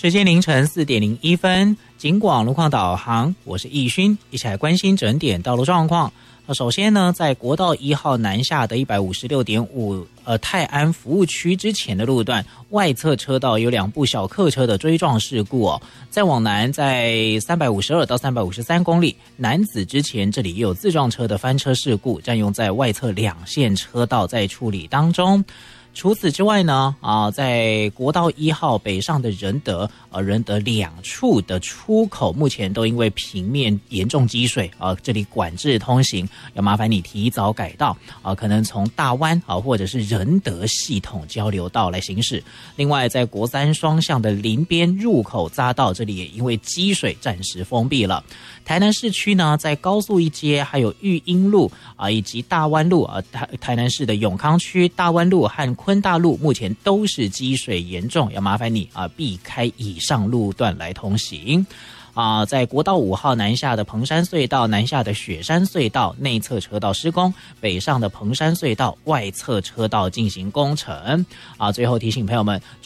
时间凌晨4:01，警广路况导航，我是易勋，一起来关心整点道路状况。首先呢，在国道1号南下的156.5泰安服务区之前的路段，外侧车道有2部小客车的追撞事故哦。再往南，在352到353公里南子之前，这里也有自撞车的翻车事故，占用在外侧2线车道在处理当中。除此之外呢，在国道1号北上的仁德2处的出口，目前都因为平面严重积水这里管制通行，要麻烦你提早改道可能从大湾或者是仁德系统交流道来行驶。另外，在国3双向的林边入口匝道，这里也因为积水暂时封闭了。台南市区呢，在高速一街、还有育英路以及大湾路台南市的永康区大湾路和昆大路目前都是积水严重，要麻烦你避开以上路段来通行。在国道5号南下的彭山隧道、南下的雪山隧道内侧车道施工，北上的彭山隧道外侧车道进行工程。最后提醒朋友们，